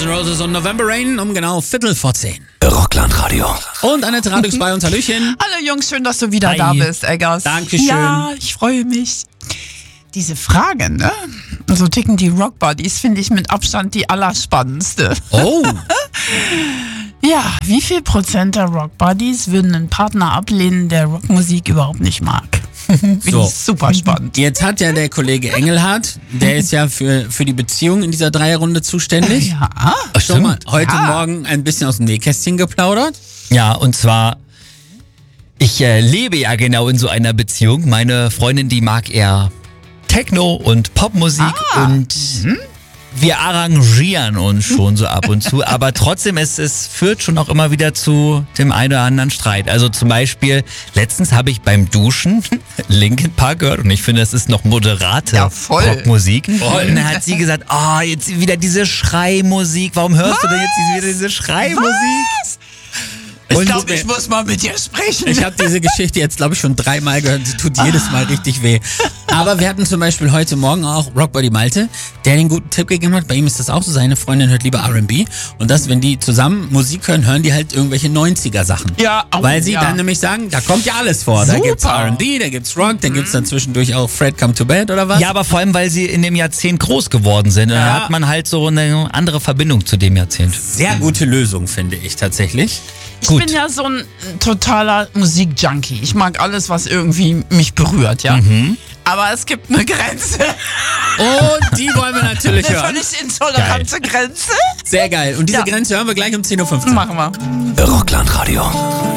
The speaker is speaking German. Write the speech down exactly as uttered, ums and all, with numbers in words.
Guns N' Roses und November Rain um genau Viertel vor zehn. Rockland-Radio. Und Annette Radux bei uns. Hallöchen. Hallo Jungs, schön, dass du wieder Hi. da bist, Eggers. Dankeschön. Ja, ich freue mich. Diese Frage, ne? So ticken die Rockbuddies, finde ich mit Abstand die allerspannendste. Oh. Ja, wie viel Prozent der Rockbuddies würden einen Partner ablehnen, der Rockmusik überhaupt nicht mag? Finde So. ich super spannend. Jetzt hat ja der Kollege Engelhardt, der ist ja für, für die Beziehung in dieser Dreierrunde zuständig. Ja, Schon mal heute Ja. Morgen ein bisschen aus dem Nähkästchen geplaudert. Ja, und zwar, ich äh, lebe ja genau in so einer Beziehung. Meine Freundin, die mag eher Techno und Popmusik Ah. und wir arrangieren uns schon so ab und zu, aber trotzdem, es, es führt schon auch immer wieder zu dem einen oder anderen Streit. Also zum Beispiel, letztens habe ich beim Duschen Linkin Park gehört und ich finde, das ist noch moderate Ja, voll. Rockmusik. Und dann hat sie gesagt, oh, jetzt wieder diese Schreimusik, warum hörst du denn jetzt wieder diese Schreimusik? ich Und- glaube, ich muss mal mit dir sprechen. Ich habe diese Geschichte jetzt, glaube ich, schon dreimal gehört. Sie tut jedes Mal richtig weh. Aber wir hatten zum Beispiel heute Morgen auch Rockbody Malte, der den guten Tipp gegeben hat. Bei ihm ist das auch so. Seine Freundin hört lieber R and B. Und das, wenn die zusammen Musik hören, hören die halt irgendwelche neunziger-Sachen. Ja, oh, Weil sie ja. dann nämlich sagen, da kommt ja alles vor. Da Super. gibt's R and B, da gibt's Rock, da gibt's dann zwischendurch auch Fred Come to Bed oder was? Ja, aber vor allem, weil sie in dem Jahrzehnt groß geworden sind. Und Ja. da hat man halt so eine andere Verbindung zu dem Jahrzehnt. Sehr gute Lösung, finde ich tatsächlich. Ich Gut. bin ja so ein totaler Musikjunkie. Ich mag alles, was irgendwie mich berührt, ja. Mhm. Aber es gibt eine Grenze. Und die wollen wir natürlich Eine hören. völlig intolerante Grenze. Sehr geil. Und diese Ja. Grenze hören wir gleich um zehn Uhr fünfzehn. Machen wir. Rockland-Radio.